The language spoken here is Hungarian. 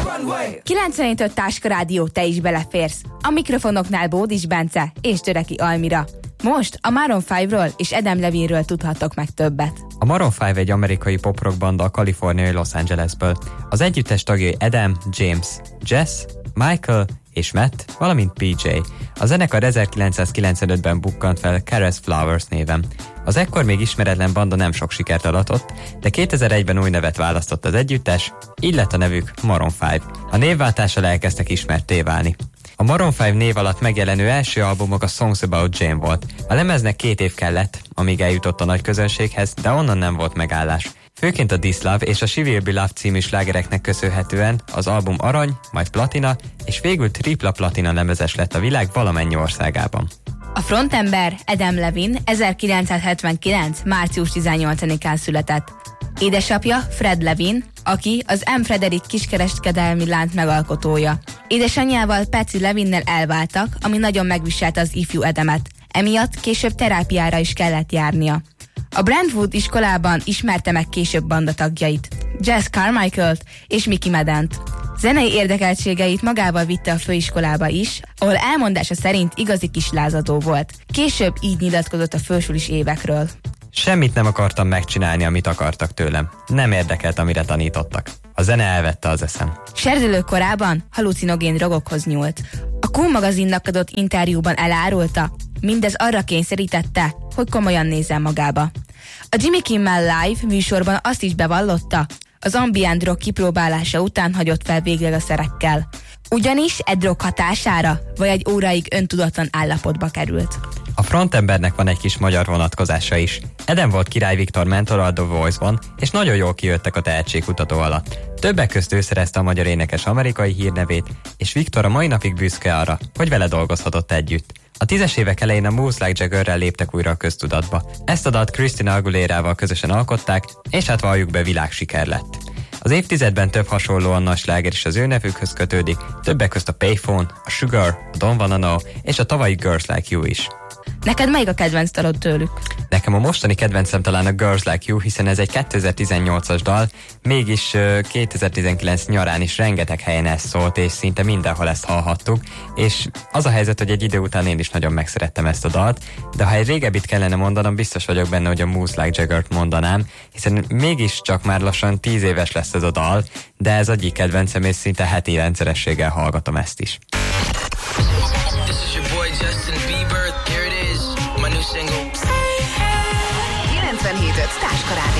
97.5 Táska Rádió, te is beleférsz. A mikrofonoknál Bódis Bence és Töreki Almira. Most a Maroon 5-ről és Adam Levinről tudhattok meg többet. A Maroon 5 egy amerikai pop-rock banda a kaliforniai Los Angelesből. Az együttes tagjai Adam, James, Jess, Michael és Matt, valamint PJ. A zenekar 1995-ben bukkant fel Caress Flowers néven. Az ekkor még ismeretlen banda nem sok sikert aratott, de 2001-ben új nevet választott az együttes, így lett a nevük Maroon 5. A névváltással elkezdtek ismertté válni. A Maroon 5 név alatt megjelenő első albumok a Songs About Jane volt. A lemeznek 2 év kellett, amíg eljutott a nagy közönséghez, de onnan nem volt megállás. Főként a This Love és a She Will Be Loved című slágereknek köszönhetően az album arany, majd platina, és végül tripla platina lemezes lett a világ valamennyi országában. A frontember Adam Levin 1979. március 18-án született. Édesapja Fred Levin, aki az M. Frederick kiskereskedelmi lánc megalkotója. Édesanyjával Patsy Levinnel elváltak, ami nagyon megviselte az ifjú Adamet. Emiatt később terápiára is kellett járnia. A Brentwood iskolában ismerte meg később bandatagjait, Jess Carmichaelt és Mickey Maddent. Zenei érdekeltségeit magával vitte a főiskolába is, ahol elmondása szerint igazi kislázadó volt. Később így nyilatkozott a fősulis évekről. Semmit nem akartam megcsinálni, amit akartak tőlem. Nem érdekelt, amire tanítottak. A zene elvette az eszem. Serdülő korában halucinogén drogokhoz nyúlt. A Cool magazinnak adott interjúban elárulta, mindez arra kényszerítette, hogy komolyan nézzen magába. A Jimmy Kimmel Live műsorban azt is bevallotta, az ambient drog kipróbálása után hagyott fel végleg a szerekkel. Ugyanis egy drog hatására vagy egy óráig öntudatlan állapotba került. A frontembernek van egy kis magyar vonatkozása is. Eden volt Király Viktor mentora a The Voice-ban, és nagyon jól kijöttek a tehetségkutató alatt. Többek közt ő szerezte a magyar énekes amerikai hírnevét, és Viktor a mai napig büszke arra, hogy vele dolgozhatott együtt. A 10-es évek elején a Moves Like Jaggerrel léptek újra a köztudatba. Ezt a dalt Christina Aguilérával közösen alkották, és hát valljuk be, világsiker lett. Az évtizedben több hasonlóan nagy sláger is az ő nevükhöz kötődik, többek közt a Payphone, a Sugar, a Don't Wanna Know és a tavalyi Girls Like You is. Neked melyik a kedvenc dalod tőlük? Nekem a mostani kedvencem talán a Girls Like You, hiszen ez egy 2018-as dal, mégis 2019 nyarán is rengeteg helyen ez szólt, és szinte mindenhol ezt hallhattuk, és az a helyzet, hogy egy idő után én is nagyon megszerettem ezt a dalt, de ha egy régebbit kellene mondanom, biztos vagyok benne, hogy a Moose Like Jaggert mondanám, hiszen mégiscsak már lassan 10 éves lesz ez a dal, de ez egyik kedvencem, és szinte heti rendszerességgel hallgatom ezt is. Single. 97.5 Táska Rádió.